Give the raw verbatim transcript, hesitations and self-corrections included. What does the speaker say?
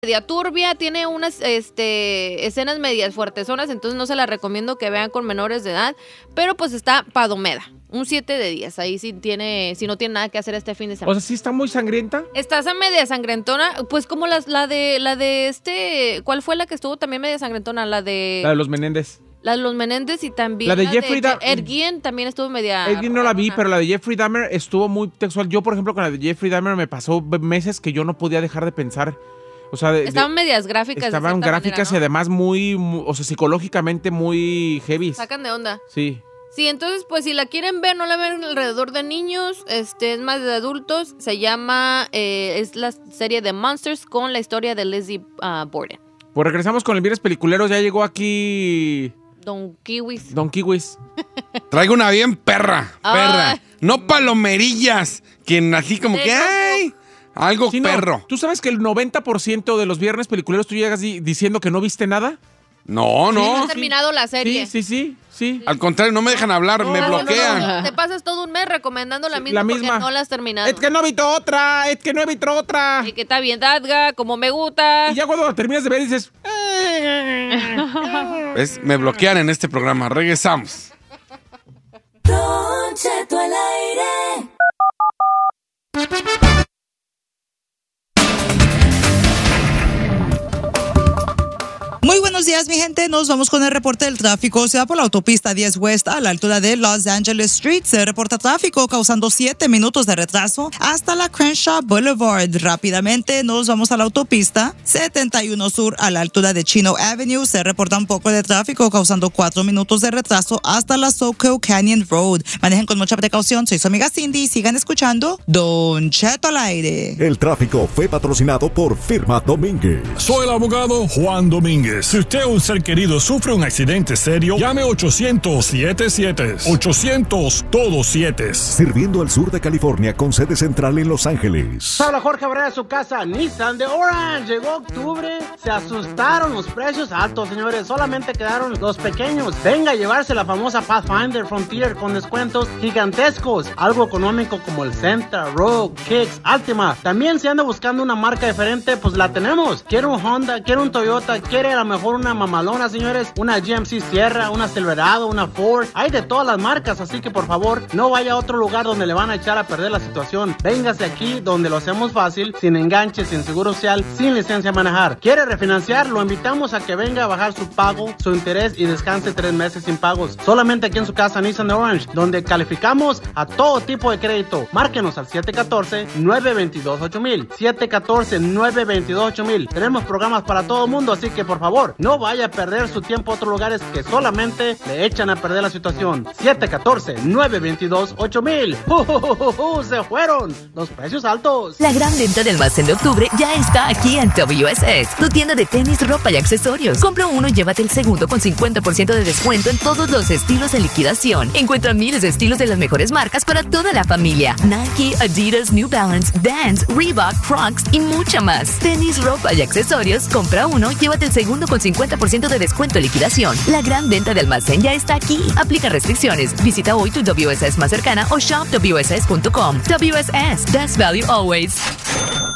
media turbia, tiene unas este, escenas medias fuertezonas, entonces no se la recomiendo que vean con menores de edad, pero pues está Padomeda, un siete de diez, ahí sí tiene, si no tiene nada que hacer este fin de semana. O sea, ¿sí está muy sangrienta? Está esa media sangrentona, pues como las, la de la de este, ¿cuál fue la que estuvo también media sangrentona? La de... La de los Menéndez. La de los Menéndez y también la de la Jeffrey Dahmer. Ed Gein también estuvo media... Ed Gein no la vi, pero la de Jeffrey Dahmer estuvo muy textual. Yo, por ejemplo, con la de Jeffrey Dahmer me pasó meses que yo no podía dejar de pensar. O sea, de, estaban de, medias gráficas. Estaban gráficas manera, ¿no? Y además muy, muy, o sea, psicológicamente muy heavy. Sacan de onda. Sí. Sí, entonces, pues si la quieren ver, no la ven alrededor de niños, este es más de adultos. Se llama, eh, es la serie de Monsters con la historia de Lizzie uh, Borden. Pues regresamos con el Viernes Peliculeros. Ya llegó aquí... Don Kiwis. Don Kiwis. Traigo una bien perra, perra. Ay. No palomerillas, quien así como sí, que, ¡ay! Algo sí, perro. No. ¿Tú sabes que el noventa por ciento de los Viernes Peliculeros tú llegas di- diciendo que no viste nada? No, no. Sí, no has terminado la serie. Sí, sí, sí, sí. Al contrario, no me dejan hablar, no, me bloquean. No, no, no. Te pasas todo un mes recomendando la misma, la misma porque no la has terminado. Es que no he visto otra, es que no he visto otra. Y que está bien, Dadga, como me gusta. Y ya cuando terminas de ver dices... ¿Ves? Me bloquean en este programa. Regresamos. Don Cheto al aire. Muy buenos días, mi gente. Nos vamos con el reporte del tráfico. Se va por la autopista diez West a la altura de Los Angeles Street. Se reporta tráfico causando siete minutos de retraso hasta la Crenshaw Boulevard. Rápidamente nos vamos a la autopista setenta y uno Sur a la altura de Chino Avenue. Se reporta un poco de tráfico causando cuatro minutos de retraso hasta la Soquel Canyon Road. Manejen con mucha precaución. Soy su amiga Cindy y sigan escuchando Don Cheto al aire. El tráfico fue patrocinado por Firma Domínguez. Soy el abogado Juan Domínguez. Si usted o un ser querido sufre un accidente serio, llame ochocientos siete siete. ochocientos todo siete. Sirviendo al sur de California con sede central en Los Ángeles. Habla Jorge Abrera de su casa, Nissan de Orange. Llegó octubre, se asustaron los precios altos, señores. Solamente quedaron los pequeños. Venga a llevarse la famosa Pathfinder Frontier con descuentos gigantescos. Algo económico como el Sentra, Rogue, Kicks, Altima. También si anda buscando una marca diferente, pues la tenemos. Quiere un Honda, quiere un Toyota, quiere a lo mejor una mamalona, señores, una G M C Sierra, una Silverado, una Ford, hay de todas las marcas, así que por favor, no vaya a otro lugar donde le van a echar a perder la situación. Véngase aquí donde lo hacemos fácil, sin enganche, sin seguro social, sin licencia a manejar. ¿Quiere refinanciar? Lo invitamos a que venga a bajar su pago, su interés y descanse tres meses sin pagos. Solamente aquí en su casa Nissan de Orange, donde calificamos a todo tipo de crédito. Márquenos al siete uno cuatro, nueve dos dos, ocho mil, siete uno cuatro, nueve dos dos, ocho mil. Tenemos programas para todo el mundo, así que por favor, no vaya a perder su tiempo a otros lugares que solamente le echan a perder la situación. siete uno cuatro, nueve dos dos, ocho mil. ¡Uh, uh, uh, uh! ¡Se fueron los precios altos! La gran venta del almacén de octubre ya está aquí en W S S, tu tienda de tenis, ropa y accesorios. Compra uno y llévate el segundo con cincuenta por ciento de descuento en todos los estilos en liquidación. Encuentra miles de estilos de las mejores marcas para toda la familia. Nike, Adidas, New Balance, Vans, Reebok, Crocs y mucha más. Tenis, ropa y accesorios. Compra uno, llévate el segundo con cincuenta por ciento de descuento en liquidación. La gran venta de almacén ya está aquí. Aplica restricciones. Visita hoy tu W S S más cercana o shop W S S punto com. W S S, best value always.